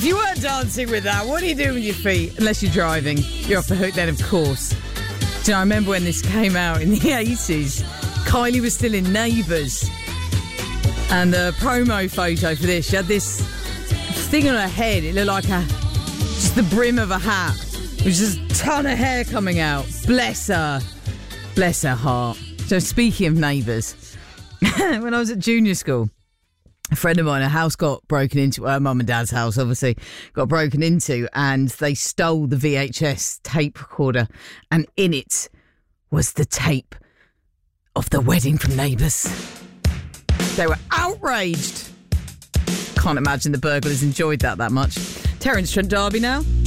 If you weren't dancing with that, what are you doing with your feet? Unless you're driving. You're off the hook then, of course. Do you know, I remember when this came out in the 80s. Kylie was still in Neighbours. And the promo photo for this, she had this thing on her head. It looked like just the brim of a hat. With just a ton of hair coming out. Bless her. Bless her heart. So speaking of Neighbours, when I was at junior school, a friend of mine, a house got broken into, her mum and dad's house obviously, got broken into, and they stole the VHS tape recorder, and in it was the tape of the wedding from Neighbours. They were outraged. Can't imagine the burglars enjoyed that much. Terence Trent D'Arby now.